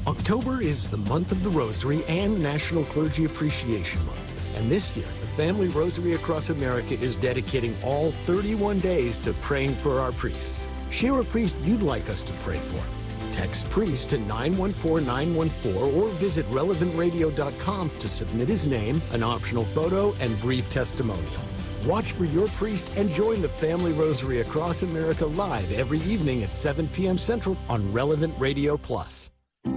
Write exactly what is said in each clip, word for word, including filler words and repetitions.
October is the month of the Rosary and National Clergy Appreciation Month. And this year, the Family Rosary Across America is dedicating all thirty-one days to praying for our priests. Share a priest you'd like us to pray for. Text priest to nine one four nine one four or visit relevant radio dot com to submit his name, an optional photo, and brief testimonial. Watch for your priest and join the Family Rosary Across America live every evening at seven p.m. Central on Relevant Radio Plus.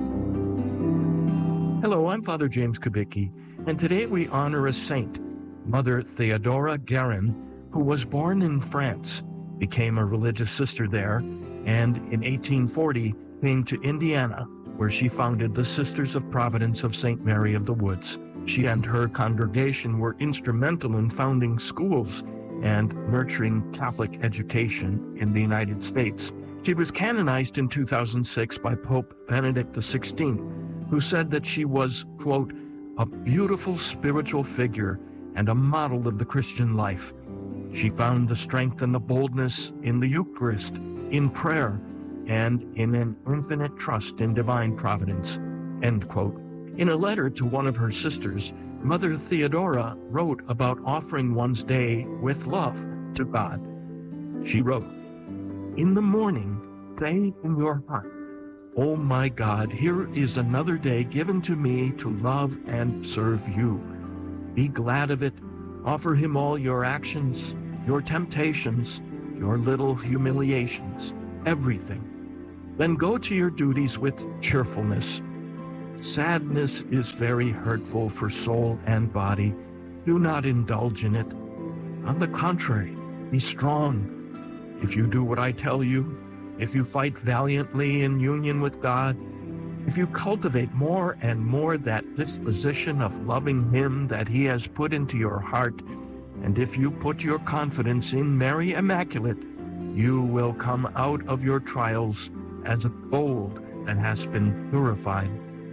Hello, I'm Father James Kubicki, and today we honor a saint, Mother Theodora Guerin, who was born in France, became a religious sister there, and in eighteen forty came to Indiana, where she founded the Sisters of Providence of Saint Mary of the Woods. She and her congregation were instrumental in founding schools and nurturing Catholic education in the United States. She was canonized in two thousand six by Pope Benedict the sixteenth, who said that she was, quote, a beautiful spiritual figure and a model of the Christian life. She found the strength and the boldness in the Eucharist, in prayer, and in an infinite trust in divine providence, end quote. In a letter to one of her sisters, Mother Theodora wrote about offering one's day with love to God. She wrote, "In the morning, say in your heart, oh my God, here is another day given to me to love and serve you. Be glad of it. Offer him all your actions, your temptations, your little humiliations, everything. Then go to your duties with cheerfulness. Sadness is very hurtful for soul and body. Do not indulge in it. On the contrary, be strong. If you do what I tell you, if you fight valiantly in union with God, if you cultivate more and more that disposition of loving him that he has put into your heart, and if you put your confidence in Mary Immaculate, you will come out of your trials as a gold that has been purified."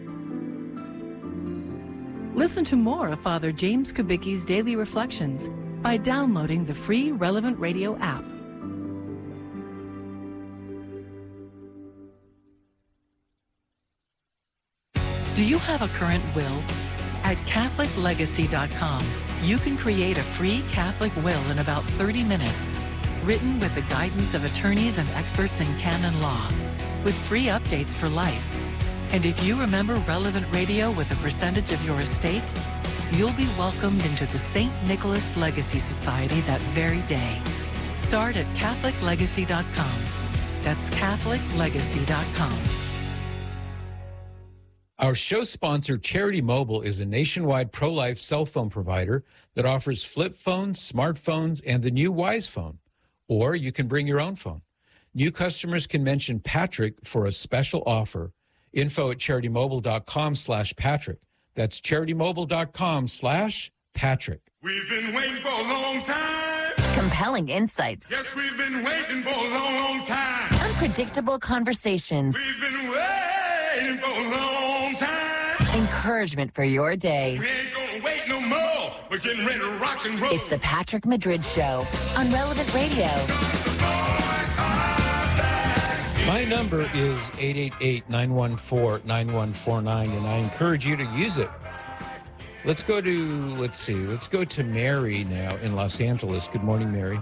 Listen to more of Father James Kubicki's Daily Reflections by downloading the free Relevant Radio app. Do you have a current will? At Catholic Legacy dot com, you can create a free Catholic will in about thirty minutes, written with the guidance of attorneys and experts in canon law, with free updates for life. And if you remember Relevant Radio with a percentage of your estate, you'll be welcomed into the Saint Nicholas Legacy Society that very day. Start at Catholic Legacy dot com. That's Catholic Legacy dot com. Our show sponsor, Charity Mobile, is a nationwide pro-life cell phone provider that offers flip phones, smartphones, and the new Wise phone. Or you can bring your own phone. New customers can mention Patrick for a special offer. Info at charitymobile.com slash Patrick. That's charitymobile.com slash Patrick. We've been waiting for a long time. Compelling insights. Yes, we've been waiting for a long, long time. Unpredictable conversations. We've been waiting for a long time. Encouragement for your day. We ain't gonna wait no more. We're getting ready to rock and roll. It's the Patrick Madrid Show on Relevant Radio. My number is eight eight eight, nine one four, nine one four nine, and I encourage you to use it. Let's go to, let's see, let's go to Mary now in Los Angeles. Good morning, Mary.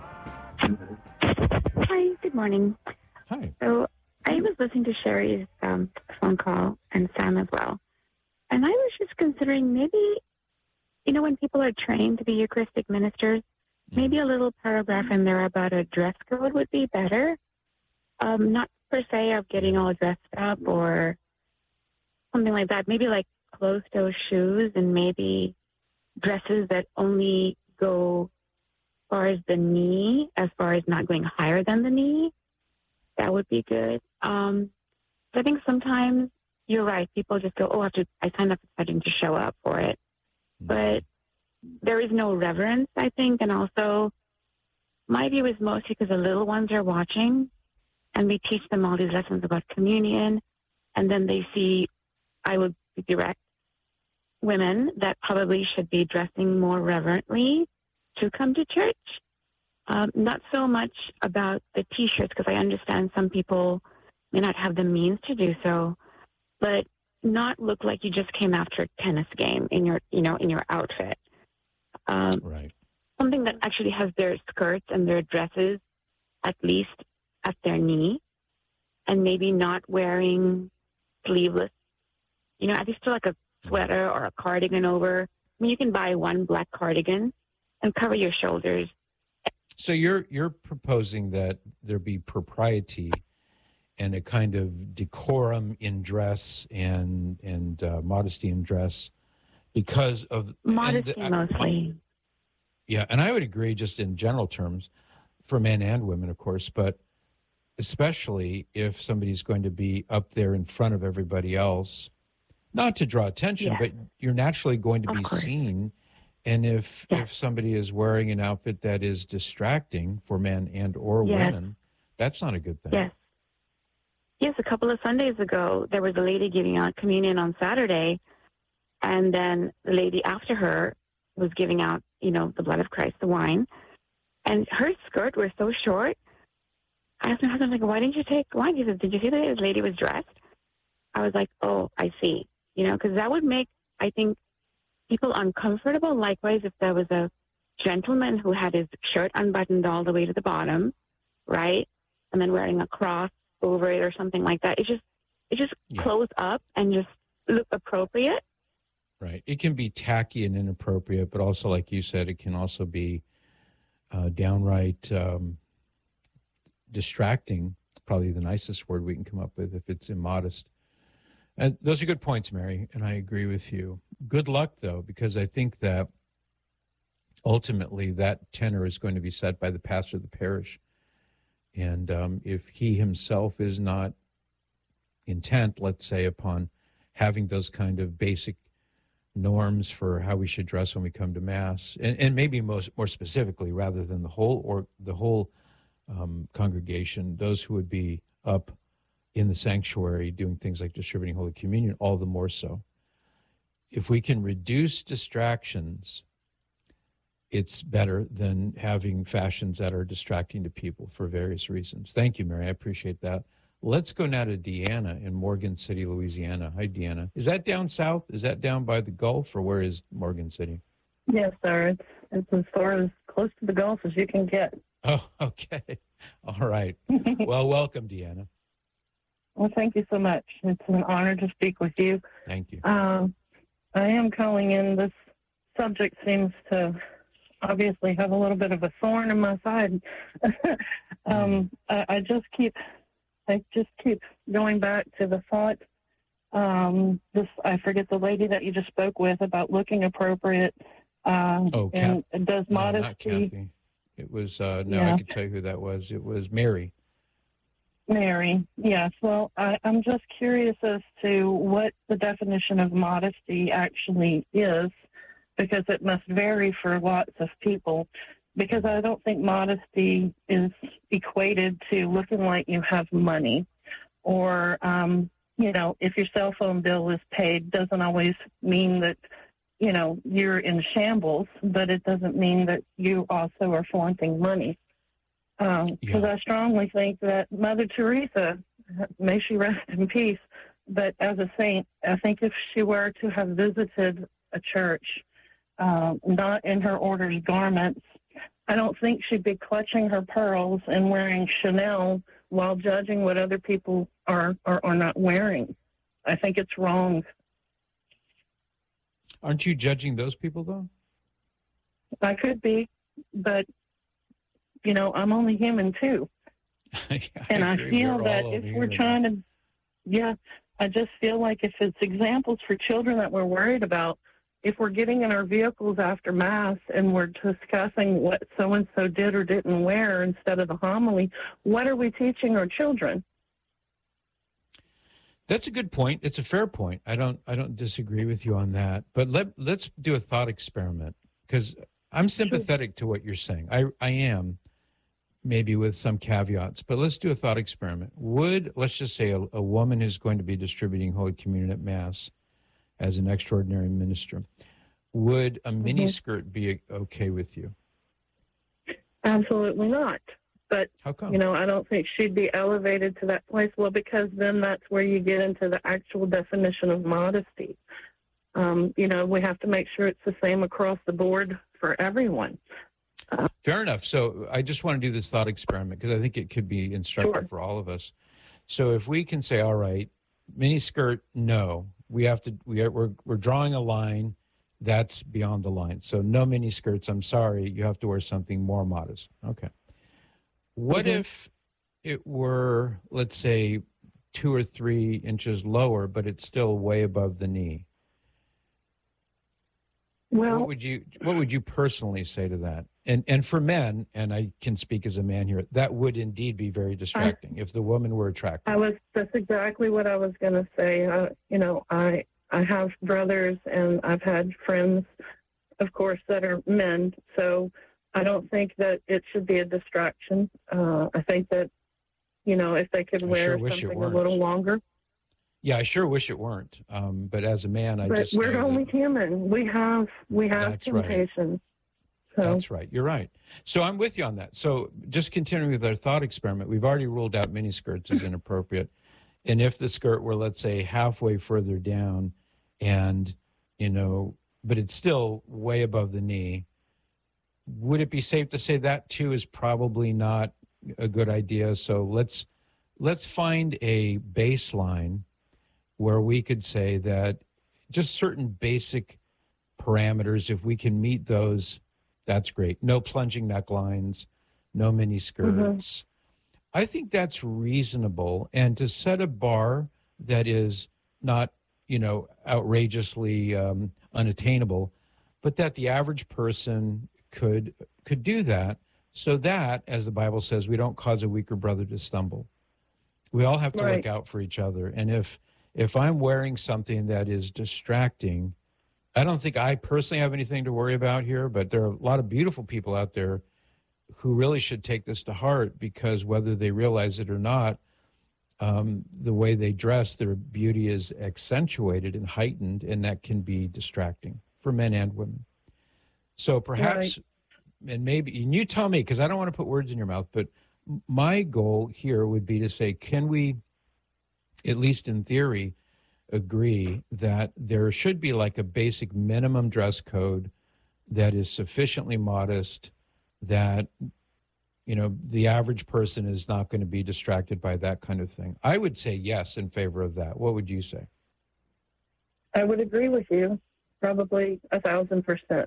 Hi, good morning. Hi. So I was listening to Sherry's um, phone call and Sam as well. And I was just considering maybe, you know, when people are trained to be Eucharistic ministers, maybe a little paragraph in there about a dress code would be better. Um, not per se of getting all dressed up or something like that. Maybe like closed-toe shoes and maybe dresses that only go as far as the knee, as far as not going higher than the knee. That would be good. Um, I think sometimes you're right. People just go, oh, I have to, I signed up for something to show up for it. But there is no reverence, I think. And also, my view is mostly because the little ones are watching and we teach them all these lessons about communion. And then they see, I would direct women that probably should be dressing more reverently to come to church. Um, not so much about the T-shirts, because I understand some people may not have the means to do so. But not look like you just came after a tennis game in your, you know, in your outfit. Um, right. Something that actually has their skirts and their dresses at least at their knee, and maybe not wearing sleeveless, you know, at least like a sweater or a cardigan over. I mean, you can buy one black cardigan and cover your shoulders. So you're you're proposing that there be propriety and a kind of decorum in dress and and uh, modesty in dress because of modesty and, mostly. I, yeah, and I would agree, just in general terms, for men and women, of course, but especially if somebody's going to be up there in front of everybody else, not to draw attention, yes. but you're naturally going to of be course. seen. And if yes. if somebody is wearing an outfit that is distracting for men and or yes. women, that's not a good thing. Yes. Yes, a couple of Sundays ago, there was a lady giving out communion on Saturday, and then the lady after her was giving out, you know, the blood of Christ, the wine, and her skirt was so short. I asked my husband, like, why didn't you take wine? He said, did you see the way this lady was dressed? I was like, oh, I see. You know, because that would make, I think, people uncomfortable. Likewise, if there was a gentleman who had his shirt unbuttoned all the way to the bottom, right, and then wearing a cross over it or something like that, it just it just yeah. close up and just look appropriate. Right. It can be tacky and inappropriate, but also, like you said, it can also be uh, downright um, distracting. Probably the nicest word we can come up with if it's immodest. And those are good points, Mary, and I agree with you. Good luck, though, because I think that ultimately that tenor is going to be set by the pastor of the parish. And um, if he himself is not intent, let's say, upon having those kind of basic norms for how we should dress when we come to Mass, and, and maybe most more specifically, rather than the whole or the whole um, congregation, those who would be up in the sanctuary doing things like distributing Holy Communion, all the more so. If we can reduce distractions, it's better than having fashions that are distracting to people for various reasons. Thank you, Mary. I appreciate that. Let's go now to Deanna in Morgan City, Louisiana. Hi, Deanna. Is that down south? Is that down by the Gulf, or where is Morgan City? Yes, sir. It's, it's as far as close to the Gulf as you can get. Oh, okay. All right. Well, welcome, Deanna. Well, thank you so much. It's an honor to speak with you. Thank you. Um, I am calling in. This subject seems to obviously have a little bit of a thorn in my side. um, I, I just keep, I just keep going back to the thought. Um, this I forget the lady that you just spoke with about looking appropriate. Uh, oh, and Kath- does modesty? No, not Kathy. It was uh, no. Yeah. I could tell you who that was. It was Mary. Mary, yes. Well, I, I'm just curious as to what the definition of modesty actually is, because it must vary for lots of people. Because I don't think modesty is equated to looking like you have money, or, um, you know, if your cell phone bill is paid, doesn't always mean that, you know, you're in shambles, but it doesn't mean that you also are flaunting money. Because um, yeah. I strongly think that Mother Teresa, may she rest in peace, but as a saint, I think if she were to have visited a church, uh, not in her order's garments, I don't think she'd be clutching her pearls and wearing Chanel while judging what other people are or are not wearing. I think it's wrong. Aren't you judging those people, though? I could be, but you know, I'm only human too. yeah, and I, I feel we're that if we're human. trying to, yeah, I just feel like if it's examples for children that we're worried about, if we're getting in our vehicles after Mass and we're discussing what so-and-so did or didn't wear instead of the homily, what are we teaching our children? That's a good point. It's a fair point. I don't I don't disagree with you on that. But let, let's do a thought experiment, because I'm sympathetic sure. to what you're saying. I, I am. Maybe with some caveats, but let's do a thought experiment. Would, let's just say, a, a woman who's going to be distributing Holy Communion at Mass as an extraordinary minister, would a mm-hmm. miniskirt be okay with you? Absolutely not. But, How come? you know, I don't think she'd be elevated to that place. Well, because then that's where you get into the actual definition of modesty. Um, you know, we have to make sure it's the same across the board for everyone. Uh, Fair enough. So I just want to do this thought experiment because I think it could be instructive Sure. for all of us. So if we can say, all right, miniskirt, no, we have to, we are, we're, we're drawing a line that's beyond the line. So no miniskirts, I'm sorry, you have to wear something more modest. Okay. What Mhm. if it were, let's say, two or three inches lower, but it's still way above the knee? well, What would you what would you personally say to that? And and for men, and I can speak as a man here, that would indeed be very distracting if the woman were attractive. I was, that's exactly what I was going to say. Uh, you know, I, I have brothers and I've had friends, of course, that are men. So I don't think that it should be a distraction. Uh, I think that, you know, if they could I wear sure wish it something a weren't. little longer. Yeah, I sure wish it weren't. Um, but as a man, I But just we're know only that- human. We have, we have That's right. temptations. So, That's right. You're right. So I'm with you on that. So just continuing with our thought experiment, we've already ruled out miniskirts as inappropriate. And if the skirt were, let's say, halfway further down and, you know, but it's still way above the knee, would it be safe to say that too is probably not a good idea? So let's let's find a baseline where we could say that just certain basic parameters, if we can meet those, that's great. No plunging necklines, no mini skirts. I think that's reasonable. And to set a bar that is not, you know, outrageously um, unattainable, but that the average person could could do that, so that, as the Bible says, we don't cause a weaker brother to stumble. We all have to Right. look out for each other. And if if I'm wearing something that is distracting, I don't think I personally have anything to worry about here, but there are a lot of beautiful people out there who really should take this to heart, because whether they realize it or not, um, the way they dress, their beauty is accentuated and heightened, and that can be distracting for men and women. So perhaps, and maybe, and you tell me, because I don't want to put words in your mouth, but my goal here would be to say, can we, at least in theory, agree that there should be like a basic minimum dress code that is sufficiently modest that, you know, the average person is not going to be distracted by that kind of thing? I would say yes in favor of that. What would you say? I would agree with you, probably a thousand percent.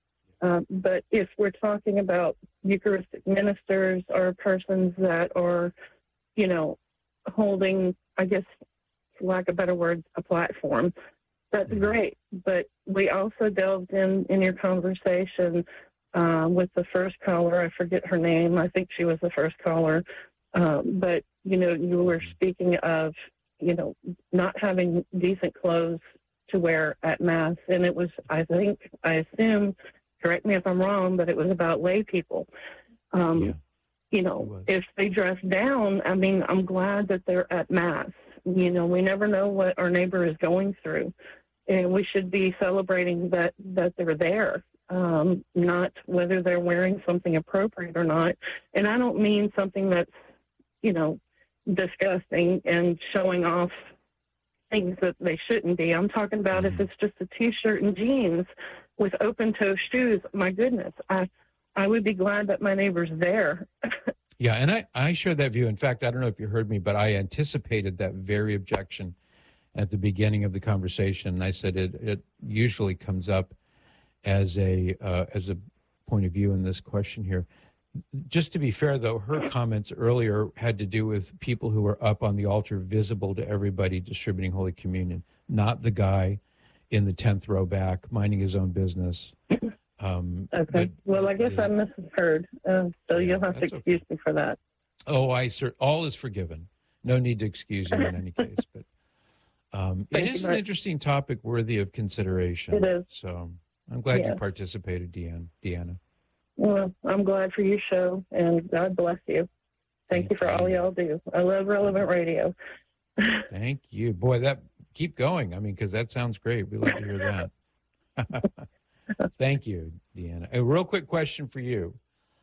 Um, but if we're talking about Eucharistic ministers or persons that are, you know, holding, I guess, for lack of better words, a platform, that's great. But we also delved in in your conversation uh, with the first caller. I forget her name. I think she was the first caller. Um, but, you know, you were speaking of, you know, not having decent clothes to wear at Mass. And it was, I think, I assume, correct me if I'm wrong, but it was about lay people. Um, Yeah. You know, if they dress down, I mean, I'm glad that they're at Mass. You know, we never know what our neighbor is going through, and we should be celebrating that, that they're there, um, not whether they're wearing something appropriate or not. And I don't mean something that's, you know, disgusting and showing off things that they shouldn't be. I'm talking about Mm-hmm. if it's just a T-shirt and jeans with open-toe shoes. My goodness, I I would be glad that my neighbor's there. Yeah, and I, I share that view. In fact, I don't know if you heard me, but I anticipated that very objection at the beginning of the conversation. And I said it, it usually comes up as a uh, as a point of view in this question here. Just to be fair, though, her comments earlier had to do with people who were up on the altar, visible to everybody, distributing Holy Communion, not the guy in the tenth row back, minding his own business. Um, Okay. but Well, I guess the- I misheard, uh, so Yeah, you'll have to that's excuse me for that. Oh, I sir, all is forgiven. No need to excuse you in any case. But um, it Thank you is an very- interesting topic worthy of consideration. It is. So I'm glad you Yeah. participated, Deanna. Deanna. Well, I'm glad for your show, and God bless you. Thank, Thank you for all you. y'all do. I love Relevant Radio. Thank you, boy. That keep going. I mean, because that sounds great. We love to hear that. Thank you, Deanna. A real quick question for you.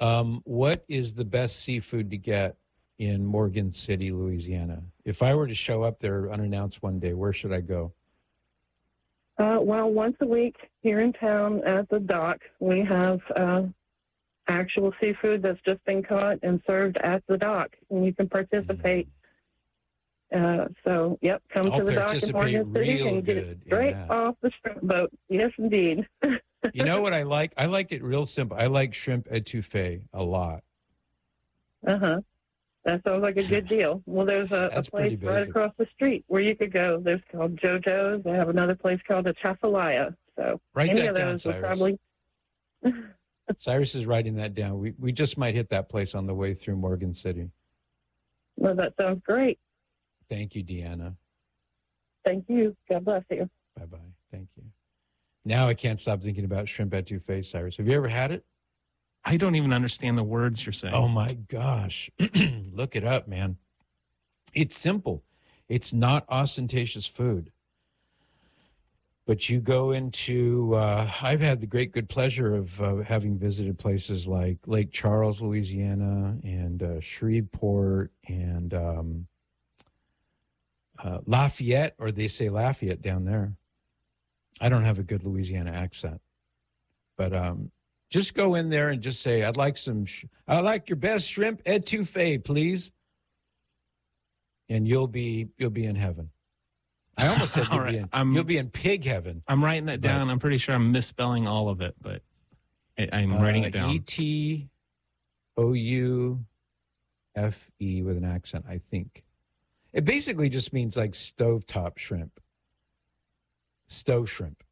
Um, what is the best seafood to get in Morgan City, Louisiana? If I were to show up there unannounced one day, where should I go? Uh, well, once a week here in town at the dock, we have uh, actual seafood that's just been caught and served at the dock, and you can participate. Uh, so, yep, come I'll to the dock in Morgan City and get it straight off the shrimp boat. Yes, indeed. You know what I like? I like it real simple. I like shrimp etouffee a lot. Uh-huh. That sounds like a good deal. Well, there's a, a place right across the street where you could go. There's called JoJo's. They have another place called the Chafalaya. So Write any that of down, those would Cyrus. probably. Cyrus is writing that down. We we just might hit that place on the way through Morgan City. Well, that sounds great. Thank you, Deanna. Thank you. God bless you. Bye-bye. Thank you. Now I can't stop thinking about shrimp etouffee, Cyrus. Have you ever had it? I don't even understand the words you're saying. Oh, my gosh. Look it up, man. It's simple. It's not ostentatious food. But you go into, uh, I've had the great good pleasure of uh, having visited places like Lake Charles, Louisiana, and uh, Shreveport, and um, uh, Lafayette, or they say Lafayette down there. I don't have a good Louisiana accent. But um, just go in there and just say, I'd like some, sh- I'd like your best shrimp etouffee, please. And you'll be, you'll be in heaven. I almost said you'll, right. be, in, I'm, you'll be in pig heaven. I'm writing that down. But, I'm pretty sure I'm misspelling all of it, but I, I'm uh, writing it down. E T O U F E with an accent, I think. It basically just means like stovetop shrimp. Stove shrimp.